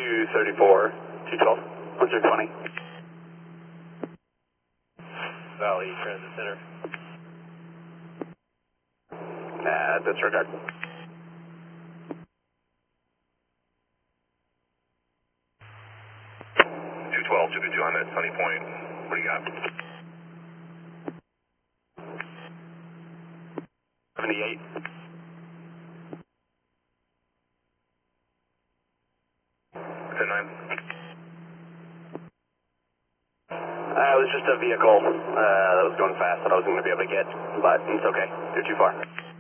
234, 212, 1620. Valley Transit Center. Disregard. 212, 222, I'm at Sunny Point. What do you got? 78. 10-9. It was just a vehicle that was going fast that I wasn't going to be able to get, but it's okay. You're too far.